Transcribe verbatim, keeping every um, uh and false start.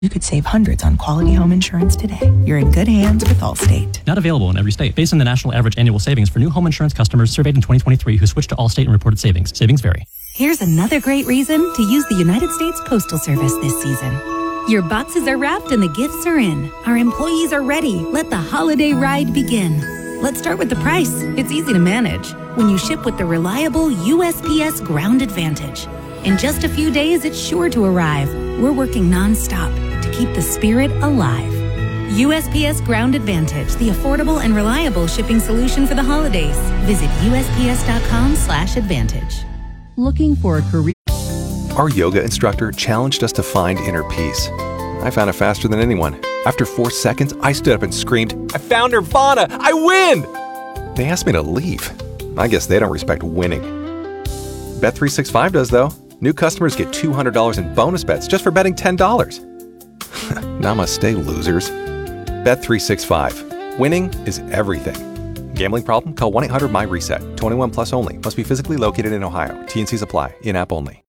You could save hundreds on quality home insurance today. You're in good hands with Allstate. Not available in every state. Based on the national average annual savings for new home insurance customers surveyed in twenty twenty-three who switched to Allstate and reported savings. Savings vary. Here's another great reason to use the United States Postal Service this season. Your boxes are wrapped and the gifts are in. Our employees are ready. Let the holiday ride begin. Let's start with the price. It's easy to manage when you ship with the reliable U S P S Ground Advantage. In just a few days, it's sure to arrive. We're working nonstop to keep the spirit alive. U S P S Ground Advantage, the affordable and reliable shipping solution for the holidays. Visit U S P S dot com slash advantage. Looking for a career? Our yoga instructor challenged us to find inner peace. I found it faster than anyone. After four seconds, I stood up and screamed, "I found Nirvana! I win!" They asked me to leave. I guess they don't respect winning. Bet three sixty-five does, though. New customers get two hundred dollars in bonus bets just for betting ten dollars. Namaste, losers. Bet three sixty-five. Winning is everything. Gambling problem? Call one eight hundred M Y RESET. twenty-one plus only. Must be physically located in Ohio. T N Cs apply. In-app only.